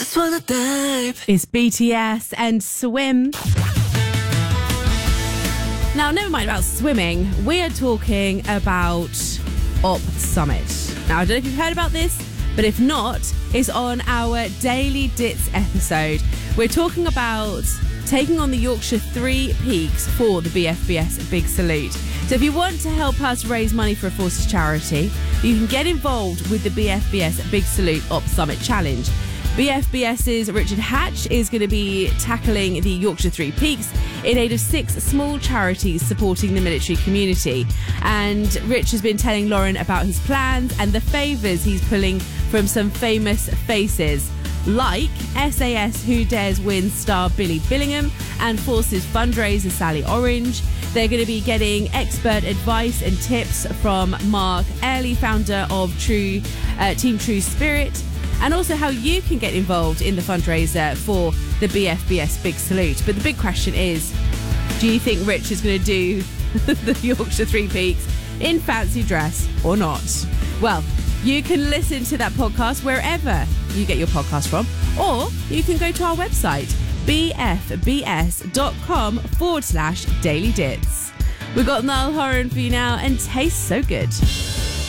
just wanna dive. It's BTS and Swim. Now, never mind about swimming. We are talking about Op Summit. Now, I don't know if you've heard about this, but if not, it's on our Daily Dits episode. We're talking about taking on the Yorkshire Three Peaks for the BFBS Big Salute. So if you want to help us raise money for a Forces charity, you can get involved with the BFBS Big Salute Op Summit Challenge. BFBS's Richard Hatch is going to be tackling the Yorkshire Three Peaks in aid of 6 small charities supporting the military community. And Rich has been telling Lauren about his plans and the favours he's pulling from some famous faces, like SAS Who Dares Win star Billy Billingham and Forces fundraiser Sally Orange. They're going to be getting expert advice and tips from Mark Airley, founder of Team True Spirit, and also how you can get involved in the fundraiser for the BFBS Big Salute. But the big question is, do you think Rich is going to do the Yorkshire Three Peaks in fancy dress or not? Well, you can listen to that podcast wherever you get your podcast from, or you can go to our website, bfbs.com/dailydits. We've got Niall Horan for you now, and tastes so good.